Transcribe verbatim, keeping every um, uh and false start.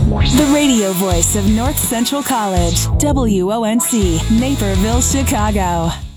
The radio voice of North Central College, W O N C, Naperville, Chicago.